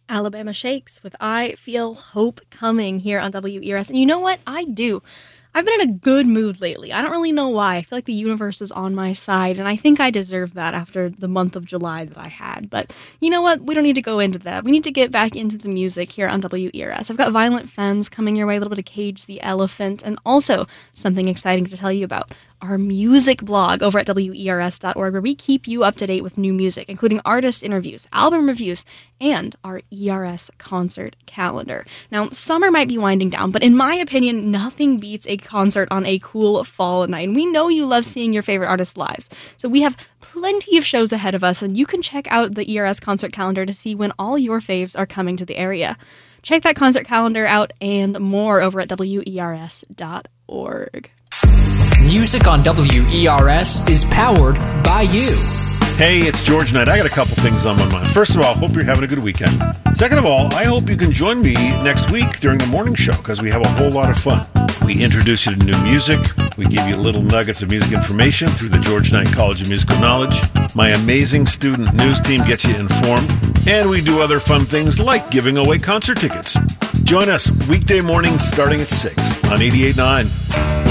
Alabama Shakes with I Feel Hope Coming here on WERS. And you know what? I do. I've been in a good mood lately. I don't really know why. I feel like the universe is on my side, and I think I deserve that after the month of July that I had. But you know what? We don't need to go into that. We need to get back into the music here on WERS. I've got Violent Femmes coming your way, a little bit of Cage the Elephant, and also something exciting to tell you about. Our music blog over at WERS.org, where we keep you up to date with new music, including artist interviews, album reviews, and our ERS concert calendar. Now, summer might be winding down, but in my opinion, nothing beats a concert on a cool fall night. And we know you love seeing your favorite artists live. So we have plenty of shows ahead of us, and you can check out the ERS concert calendar to see when all your faves are coming to the area. Check that concert calendar out and more over at WERS.org. Music on WERS is powered by you. Hey, it's George Knight. I got a couple things on my mind. First of all, hope you're having a good weekend. Second of all, I hope you can join me next week during the morning show because we have a whole lot of fun. We introduce you to new music. We give you little nuggets of music information through the George Knight College of Musical Knowledge. My amazing student news team gets you informed. And we do other fun things like giving away concert tickets. Join us weekday mornings starting at 6 on 88.9.